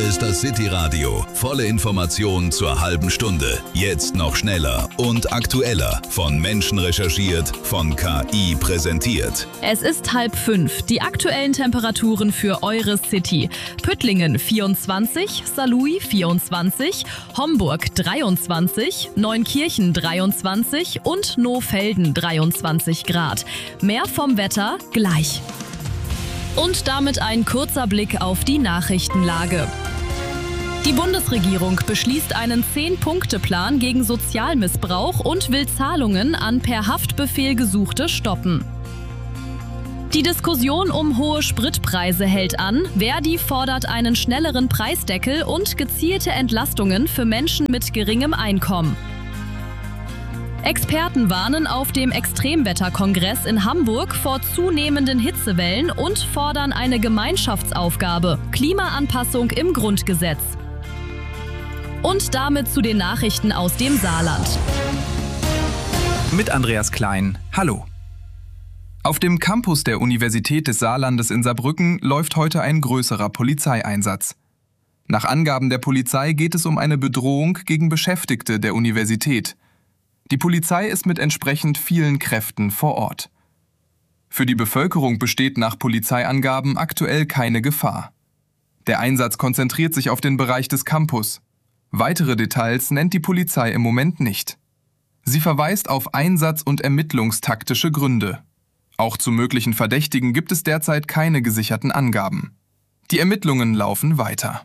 ist das City Radio. Volle Informationen zur halben Stunde. Jetzt noch schneller und aktueller. Von Menschen recherchiert, von KI präsentiert. Es ist 4:30. Die aktuellen Temperaturen für eure City. Püttlingen 24, Saarlouis 24, Homburg 23, Neunkirchen 23 und Nohfelden 23 Grad. Mehr vom Wetter gleich. Und damit ein kurzer Blick auf die Nachrichtenlage. Die Bundesregierung beschließt einen 10-Punkte-Plan gegen Sozialmissbrauch und will Zahlungen an per Haftbefehl Gesuchte stoppen. Die Diskussion um hohe Spritpreise hält an. Verdi fordert einen schnelleren Preisdeckel und gezielte Entlastungen für Menschen mit geringem Einkommen. Experten warnen auf dem Extremwetterkongress in Hamburg vor zunehmenden Hitzewellen und fordern eine Gemeinschaftsaufgabe: Klimaanpassung im Grundgesetz. Und damit zu den Nachrichten aus dem Saarland. Mit Andreas Klein. Hallo. Auf dem Campus der Universität des Saarlandes in Saarbrücken läuft heute ein größerer Polizeieinsatz. Nach Angaben der Polizei geht es um eine Bedrohung gegen Beschäftigte der Universität. Die Polizei ist mit entsprechend vielen Kräften vor Ort. Für die Bevölkerung besteht nach Polizeiangaben aktuell keine Gefahr. Der Einsatz konzentriert sich auf den Bereich des Campus. Weitere Details nennt die Polizei im Moment nicht. Sie verweist auf einsatz- und ermittlungstaktische Gründe. Auch zu möglichen Verdächtigen gibt es derzeit keine gesicherten Angaben. Die Ermittlungen laufen weiter.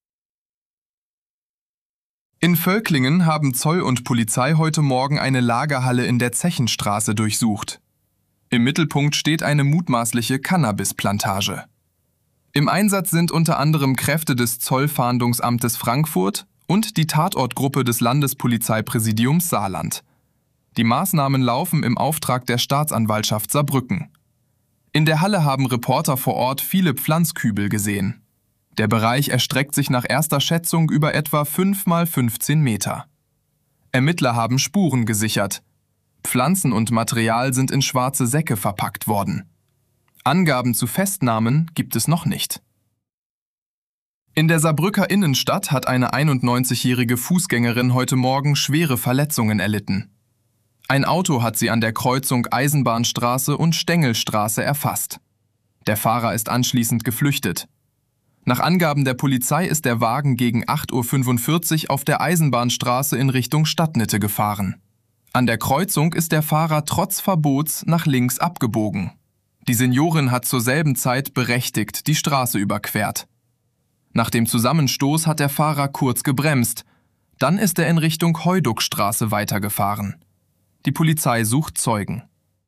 In Völklingen haben Zoll und Polizei heute Morgen eine Lagerhalle in der Zechenstraße durchsucht. Im Mittelpunkt steht eine mutmaßliche Cannabisplantage. Im Einsatz sind unter anderem Kräfte des Zollfahndungsamtes Frankfurt und die Tatortgruppe des Landespolizeipräsidiums Saarland. Die Maßnahmen laufen im Auftrag der Staatsanwaltschaft Saarbrücken. In der Halle haben Reporter vor Ort viele Pflanzkübel gesehen. Der Bereich erstreckt sich nach erster Schätzung über etwa 5 mal 15 Meter. Ermittler haben Spuren gesichert. Pflanzen und Material sind in schwarze Säcke verpackt worden. Angaben zu Festnahmen gibt es noch nicht. In der Saarbrücker Innenstadt hat eine 91-jährige Fußgängerin heute Morgen schwere Verletzungen erlitten. Ein Auto hat sie an der Kreuzung Eisenbahnstraße und Stengelstraße erfasst. Der Fahrer ist anschließend geflüchtet. Nach Angaben der Polizei ist der Wagen gegen 8:45 Uhr auf der Eisenbahnstraße in Richtung Stadtmitte gefahren. An der Kreuzung ist der Fahrer trotz Verbots nach links abgebogen. Die Seniorin hat zur selben Zeit berechtigt die Straße überquert. Nach dem Zusammenstoß hat der Fahrer kurz gebremst. Dann ist er in Richtung Heuduckstraße weitergefahren. Die Polizei sucht Zeugen.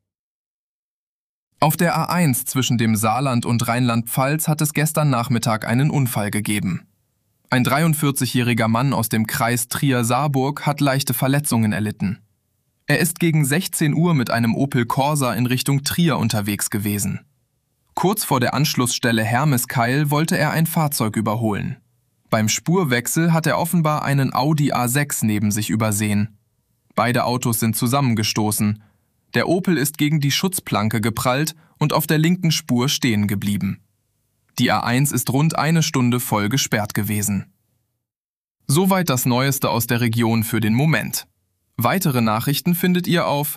Auf der A1 zwischen dem Saarland und Rheinland-Pfalz hat es gestern Nachmittag einen Unfall gegeben. Ein 43-jähriger Mann aus dem Kreis Trier-Saarburg hat leichte Verletzungen erlitten. Er ist gegen 16 Uhr mit einem Opel Corsa in Richtung Trier unterwegs gewesen. Kurz vor der Anschlussstelle Hermeskeil wollte er ein Fahrzeug überholen. Beim Spurwechsel hat er offenbar einen Audi A6 neben sich übersehen. Beide Autos sind zusammengestoßen. Der Opel ist gegen die Schutzplanke geprallt und auf der linken Spur stehen geblieben. Die A1 ist rund eine Stunde voll gesperrt gewesen. Soweit das Neueste aus der Region für den Moment. Weitere Nachrichten findet ihr auf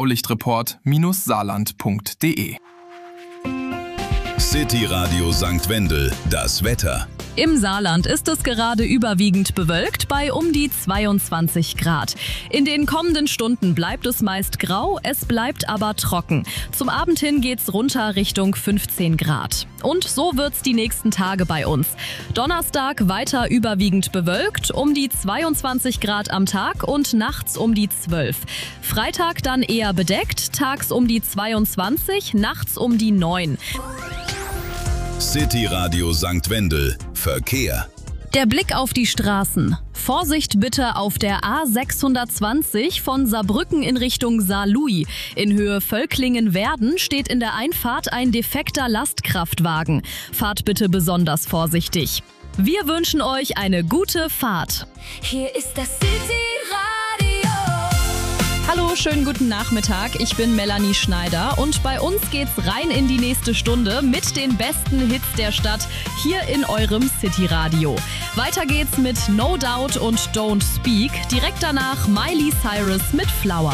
blaulichtreport-saarland.de. City Radio St. Wendel, das Wetter. Im Saarland ist es gerade überwiegend bewölkt bei um die 22 Grad. In den kommenden Stunden bleibt es meist grau, es bleibt aber trocken. Zum Abend hin geht's runter Richtung 15 Grad. Und so wird's die nächsten Tage bei uns. Donnerstag weiter überwiegend bewölkt, um die 22 Grad am Tag und nachts um die 12. Freitag dann eher bedeckt, tags um die 22, nachts um die 9. City Radio St. Wendel. Verkehr. Der Blick auf die Straßen. Vorsicht bitte auf der A620 von Saarbrücken in Richtung Saarlouis. In Höhe Völklingen-Werden steht in der Einfahrt ein defekter Lastkraftwagen. Fahrt bitte besonders vorsichtig. Wir wünschen euch eine gute Fahrt. Hier ist das City Radio. Hallo, schönen guten Nachmittag. Ich bin Melanie Schneider und bei uns geht's rein in die nächste Stunde mit den besten Hits der Stadt hier in eurem City Radio. Weiter geht's mit No Doubt und Don't Speak. Direkt danach Miley Cyrus mit Flower.